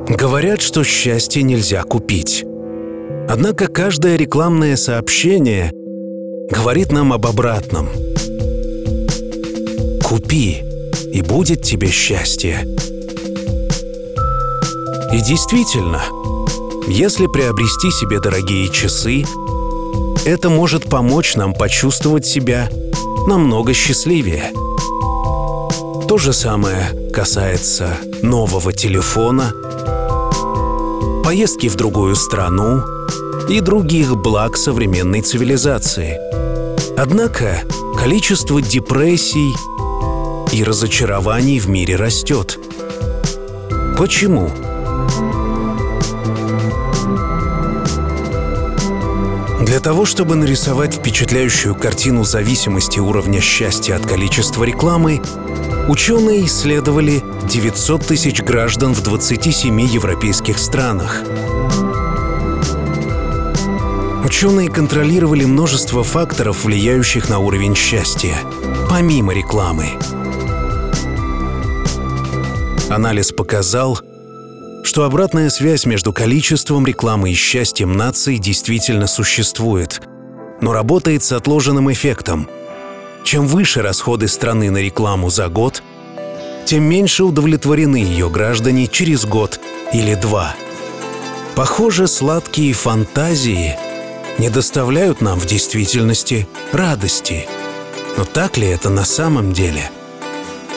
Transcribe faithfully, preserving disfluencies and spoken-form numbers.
Говорят, что счастье нельзя купить. Однако каждое рекламное сообщение говорит нам об обратном. Купи, и будет тебе счастье. И действительно, если приобрести себе дорогие часы, это может помочь нам почувствовать себя намного счастливее. То же самое касается нового телефона, поездки в другую страну и других благ современной цивилизации. Однако количество депрессий и разочарований в мире растет. Почему? Для того, чтобы нарисовать впечатляющую картину зависимости уровня счастья от количества рекламы, ученые исследовали девятьсот тысяч граждан в двадцати семи европейских странах. Ученые контролировали множество факторов, влияющих на уровень счастья, помимо рекламы. Анализ показал, что обратная связь между количеством рекламы и счастьем нации действительно существует, но работает с отложенным эффектом. Чем выше расходы страны на рекламу за год, тем меньше удовлетворены ее граждане через год или два. Похоже, сладкие фантазии не доставляют нам в действительности радости. Но так ли это на самом деле?